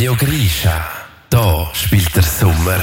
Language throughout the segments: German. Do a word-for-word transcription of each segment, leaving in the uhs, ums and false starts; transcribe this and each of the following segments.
Radio Grisha, da spielt der Sommer.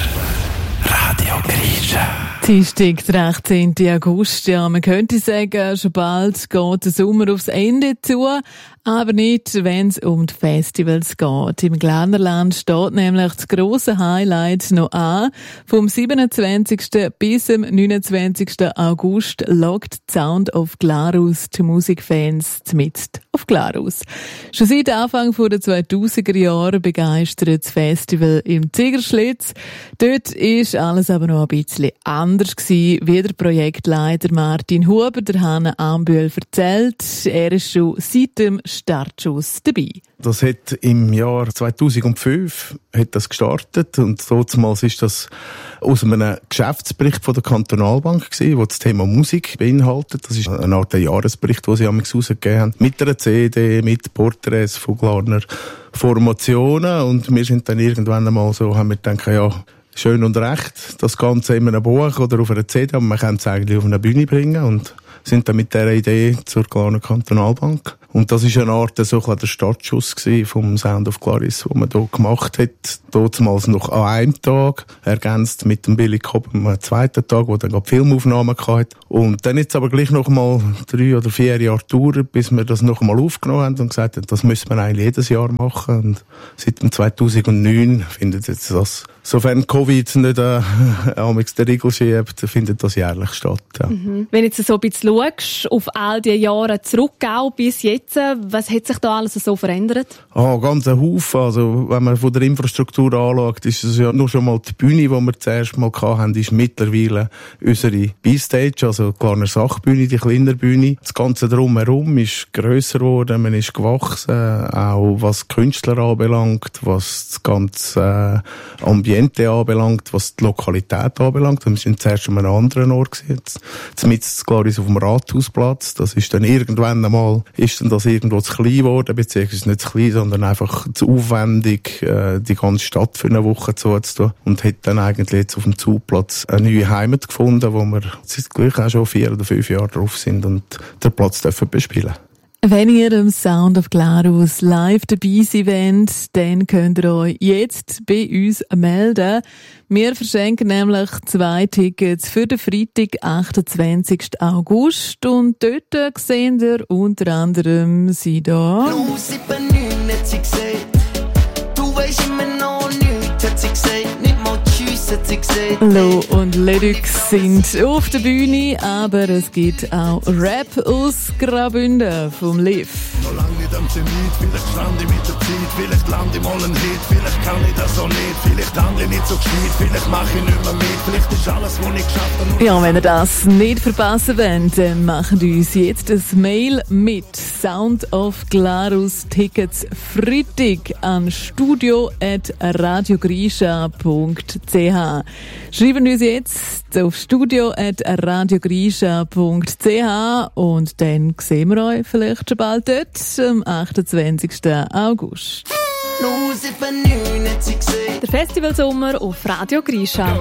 Radio Grisha. Dienstag, der achtzehnten August. Ja, man könnte sagen, schon bald geht der Sommer aufs Ende zu, aber nicht, wenn es um die Festivals geht. Im Glarnerland steht nämlich das grosse Highlight noch an. Vom siebenundzwanzigsten bis zum neunundzwanzigsten August lockt Sound of Glarus die Musikfans zmitzt auf Glarus. Schon seit Anfang der zweitausender Jahre begeistert das Festival im Ziegerschlitz. Dort ist alles aber noch ein bisschen anders gewesen, wie der Projektleiter Martin Huber der Hanne Ambühl erzählt. Er ist schon seit dem Startschuss dabei. Das hat im Jahr zweitausendfünf hat das gestartet und damals ist das aus einem Geschäftsbericht von der Kantonalbank gewesen, der das Thema Musik beinhaltet. Das ist eine Art Jahresbericht, den sie amigs rausgegeben haben, mit einer C D, mit Porträts von Glarner Formationen, und wir sind dann irgendwann einmal so, haben wir gedacht, ja, schön und recht, das Ganze in einem Buch oder auf einer C D, aber man kann es eigentlich auf eine Bühne bringen, und sind dann mit dieser Idee zur Glarner Kantonalbank. Und das war eine Art so ein der Startschuss vom Sound of Glaris, den man hier gemacht hat. Damals noch an einem Tag, ergänzt mit dem Billy Cobb am zweiten Tag, wo dann gerade Filmaufnahmen hatte. Und dann jetzt aber gleich noch mal drei oder vier Jahre gedauert, bis wir das noch mal aufgenommen haben und gesagt haben, das müssen wir eigentlich jedes Jahr machen. Und seit dem zweitausendneun findet jetzt das, sofern Covid nicht äh, amigs den Riegel schiebt, findet das jährlich statt. Ja. Mhm. Wenn du jetzt so ein bisschen schaust, auf all die Jahre zurück auch bis jetzt, was hat sich da alles so verändert? Ah, ganz ein Haufen. Also, wenn man von der Infrastruktur anschaut, ist es ja nur schon mal die Bühne, die wir zuerst mal hatten, ist mittlerweile unsere B-Stage, also die Glarner Sachbühne, die kleinere Bühne. Das Ganze drumherum ist grösser geworden, man ist gewachsen, auch was Künstler anbelangt, was das ganze äh, Ambiente anbelangt, was die Lokalität anbelangt. Wir sind zuerst an einem anderen Ort gewesen. Jetzt mit Glaris auf dem Rathausplatz. Das ist dann irgendwann einmal, ist dann das irgendwo zu klein geworden, beziehungsweise nicht zu klein, sondern einfach zu aufwendig, äh, die ganze Stadt für eine Woche zuzutun. Und hat dann eigentlich jetzt auf dem Zugplatz eine neue Heimat gefunden, wo wir seit gleich auch schon vier oder fünf Jahre drauf sind und den Platz dürfen bespielen. Wenn ihr im Sound of Glarus live dabei sein wollt, dann könnt ihr euch jetzt bei uns melden. Wir verschenken nämlich zwei Tickets für den Freitag, achtundzwanzigsten August. Und dort sehen ihr unter anderem sie da. null sieben neun hat sie gesagt. Du weisst immer noch nichts, hat sie gesagt. Nicht mal Tschüss, hat sie gesagt. Lo und Ledux sind auf der Bühne, aber es gibt auch Rap aus Graubünden vom Liv. Noch lang nicht am Zenit, vielleicht stand ich mit der Zeit, vielleicht land ich mal einen Hit, vielleicht kann ich das auch nicht, vielleicht handle ich nicht so gescheit, vielleicht mache ich nicht mehr mit, vielleicht ist alles, was ich geschafft habe. Ja, wenn ihr das nicht verpassen wollt, dann macht uns jetzt ein Mail mit Sound of Glarus Tickets Freitag an studio at radiogrisha punkt c h. Schreiben uns jetzt auf studio at radiogrisha punkt c h und dann sehen wir euch vielleicht schon bald dort am achtundzwanzigsten August. null sieben neun hat sie gesagt. Der Festivalsommer auf Radio Grisha.